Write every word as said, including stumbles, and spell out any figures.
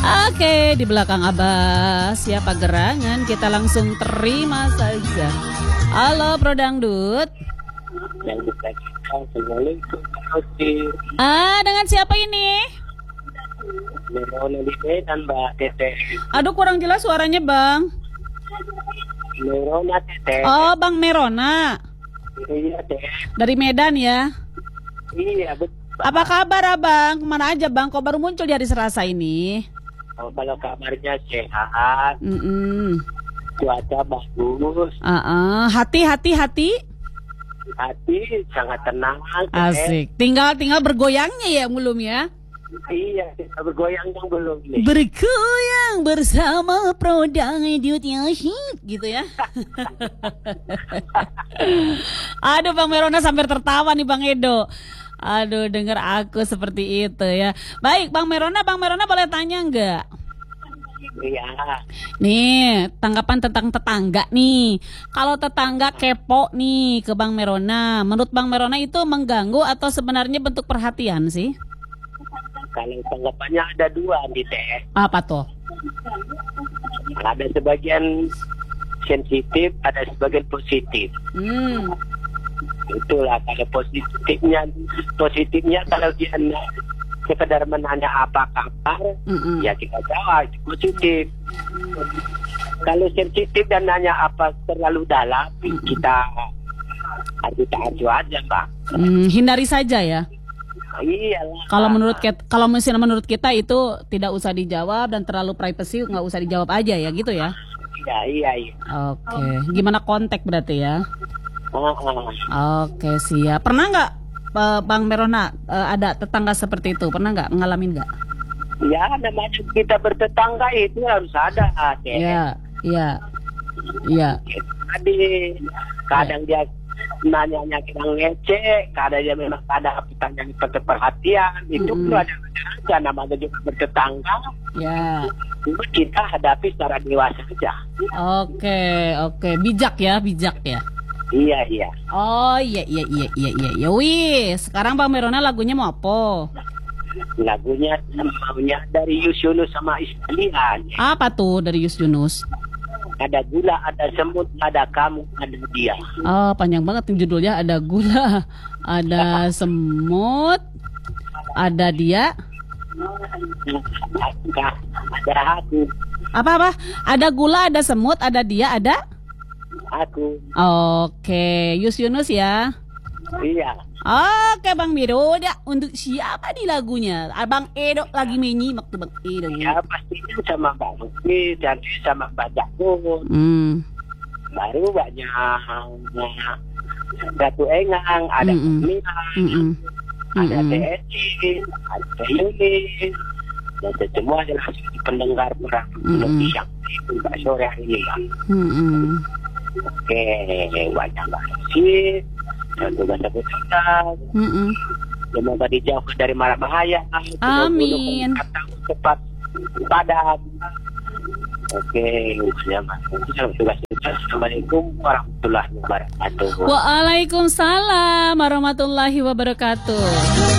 Oke, di belakang Abah siapa gerangan? Kita langsung terima saja. Halo Bro Dangdut. Dangdut lagi. Assalamualaikum. Ah, dengan siapa ini? Merona di Medan, Mbak Tete. Aduh, kurang jelas suaranya, Bang. Merona Tete. Oh, Bang Merona. Iya, Tete. Dari Medan ya? Iya, betul. Apa kabar, Abang? Kemana aja, Bang? Kok baru muncul di hari Selasa ini? Oh, kalau kabarnya sehat. Mm-mm. Cuaca bagus. Uh-uh. Hati, hati, hati. Hati sangat tenang. Tete. Asik. Tinggal tinggal bergoyangnya ya belum ya? Iya, kita bergoyang yang belum nih. Bergoyang bersama Pro Dangdut Asyik gitu ya. Aduh, Bang Merona sampai tertawa nih Bang Edo. Aduh, dengar aku seperti itu ya. Baik, Bang Merona, Bang Merona boleh tanya nggak? Iya. Nih, tanggapan tentang tetangga nih. Kalau tetangga kepo nih ke Bang Merona, menurut Bang Merona itu mengganggu atau sebenarnya bentuk perhatian sih? Kalau tanggapannya ada dua nih, Teh. Apa tuh? Ada sebagian sensitif, ada sebagian positif. Hmm. Itulah kalau positifnya, positifnya kalau dia sekedar menanya apa kabar, Mm-mm. ya kita jawab itu positif. Kalau sensitif dan nanya apa terlalu dalam, kita acu-acu aja, Pak. Hmm, hindari saja ya. Iyalah. Kalau menurut kita, kalau misalnya menurut kita itu tidak usah dijawab dan terlalu privacy, nggak usah dijawab aja ya gitu ya. Iya, iya, iya. Oke, gimana kontak berarti ya? Ah, ah. Oke, siap. Pernah nggak eh, Bang Merona eh, ada tetangga seperti itu? Pernah nggak ngalamin nggak? Ya, namanya kita bertetangga itu harus ada, Teh. Iya, iya, iya. Tadi kadang dia nanyanya kita ngecek, kadang dia memang ada pertanyaan seperti perhatian, itu Mm-mm. perlu ada aja, namanya juga bertetangga. Ya. Itu kita hadapi secara dewasa saja. Oke, oke. Bijak ya, bijak ya. Iya, iya. Oh iya iya iya iya iya. Ya wih, sekarang Bang Merona lagunya mau apa? Lagunya maunya dari Yus Yunus sama Islian. Apa tuh dari Yus Yunus? Ada gula, ada semut, ada kamu, ada dia. Oh, panjang banget nih judulnya. Ada gula, ada semut, ada dia. Ada aku, Apa-apa? Ada gula, ada semut, ada dia, ada? aku. Oke, Yus Yunus ya. Iya. Oke, Bang Miroda. Untuk siapa di lagunya? Abang Edo lagi menyimak tuh Bang Edo. Ya pastinya sama Mbak Luki dan sama Mbak Jakun. Hmm. Baru banyak Datu Engang, ada Mm-mm. Mila, Mm-mm. ada Mm-mm. T S I, ada T Yunis, dan semua adalah pendengar perang Mm-mm. yang itu Mbak sore hari ini, Mbak. Mm-mm. Oke, banyak Mbak Luki, dan juga sebut kita. Mm-mm. Semoga dijauhkan dari mara bahaya. Amin. Cepat padam. Oke, ya Mas. Assalamualaikum warahmatullahi wabarakatuh. Waalaikumsalam warahmatullahi wabarakatuh.